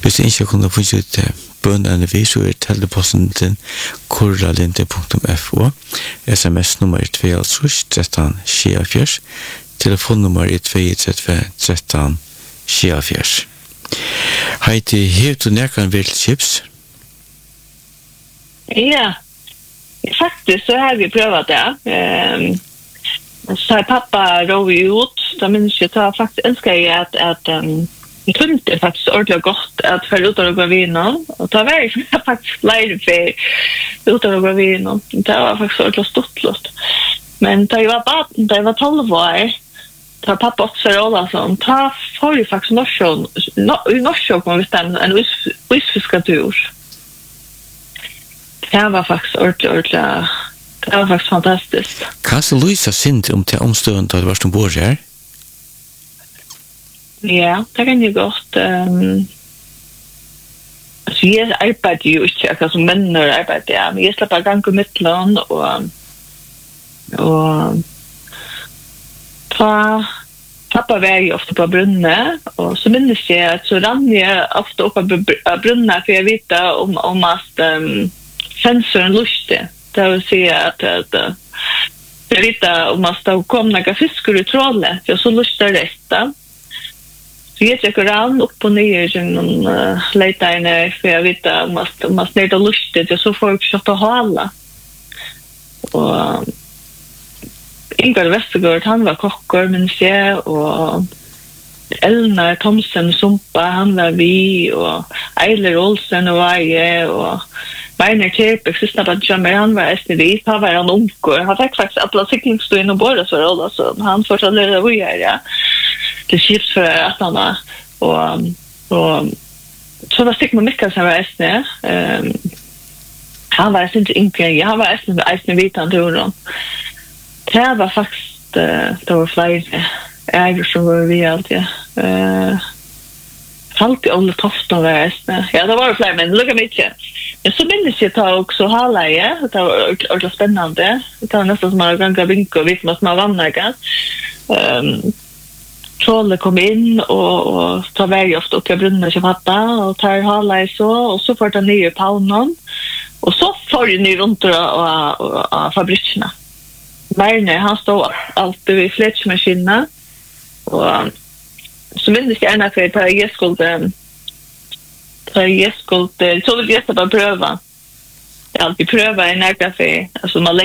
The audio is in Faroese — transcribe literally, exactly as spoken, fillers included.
Hvis ikke jeg kunne få ut bønnerne vi, så er teleposten til korralinde punktum f o, sms nummer er to tretten sjettiofyrs, telefonnummer er to tre tretten sjettiofyrs. Heidi, har du nærkene vel chips? Ja, faktisk så har vi prøvet det. Um, så har pappa råd ut, da minns jeg, så faktisk ønsker jeg at, at um, jeg kunne det faktisk ordentlig godt at for ut av gravinen, og det var jeg faktisk leir for ut av gravinen. Det var faktisk ordentlig stort lott. Men da jeg var baden, da jeg var tolv år, da pappa også råd, sånn, da får jeg faktisk norsjån, i norsjån kom vi stemt en isfiskatur. Det var faktisk ordentlig, ordentlig, det var faktisk fantastisk. Hva så Louisa sint om til omstående da du var som bor her? Ja, det kan jeg godt. Um, altså, jeg arbeider jo ikke akkurat som menner arbeider, ja, men jeg slipper gang i midtland, og, og ta, pappa var jo ofte på brunnet, og så minnes jeg at så rann jeg ofte opp av brunnet, for jeg vet om, om at um, sensoren lustig. Det vil si at, at jeg vet om at det kom noen fisker i trålet, for så lustig rett. Så jeg tjekker rann opp og ned i noen uh, leitene, for jeg vet om at om at det er lustig, så får jeg ikke kjøpt å hale. Og Ingar Vestergaard, han var kokker, minns jeg, og Elnar Thomsen Sumpa, han var vi, og Eiler Olsen og Veie, og Meiner Terpek, sista på Jammer, han var S N V, han var en omgår. Han fikk faktisk alle siklingsstøyene og båret for alle, så han fortalte det vi er, ja. Det skips for at han var, og, og så var Stigma Mikkelsen var S N V, um, han var ikke yngre, ja, han var S N V, han tror han. Det var faktisk, uh, det var flere æger som var vi alltid, ja. Uh, alltid alle toften var S N V, ja, det var flere, men lukka mye. Men så minnes jeg ta også halleie, det var ordentlig spennende, det var nesten som man ganger vinke og vite med vanneggen. Um, Trålet kom inn, og, og tar vei ofte opp i brunnen til pappa, og tar halleie så, og så får det nye paunen, og så får det nye rundt av fabrikkene. Merne, han stod alltid i fletskmaskinene, og så minnes jeg ennå for at jeg skulle Så jeg skulle, så vil jeg bare prøve. Jeg har alltid prøvet i nærkafé, altså man